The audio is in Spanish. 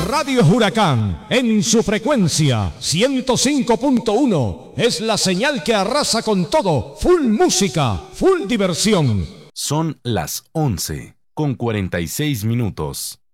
Radio Huracán, en su frecuencia 105.1, es la señal que arrasa con todo. Full música, full diversión. Son las 11:46.